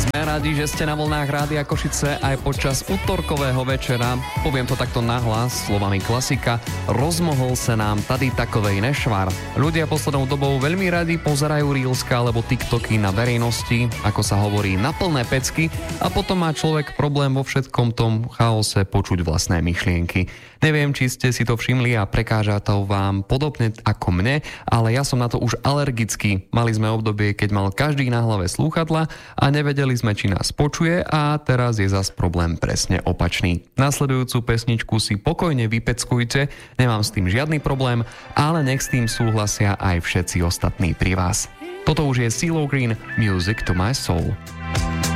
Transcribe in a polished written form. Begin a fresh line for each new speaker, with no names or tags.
Sme radi, že ste na vlnách Rádia Košice aj počas utorkového večera. Poviem to takto nahlas, slovami klasika. Rozmohol sa nám tady takovej nešvar. Ľudia poslednou dobou veľmi radi pozerajú reelska alebo TikToky na verejnosti, ako sa hovorí, na plné pecky, a potom má človek problém vo všetkom tom chaose počuť vlastné myšlienky. Neviem, či ste si to všimli a prekáža to vám podobne ako mne, ale ja som na to už alergický. Mali sme obdobie, keď mal každý na hlave slúchadla a nevedeli sme, či nás počuje, a teraz je zas problém presne opačný. Nasledujúcu pesničku si pokojne vypeckujte, nemám s tým žiadny problém, ale nech s tým súhlasia aj všetci ostatní pri vás. Toto už je CeeLo Green, Music to My Soul.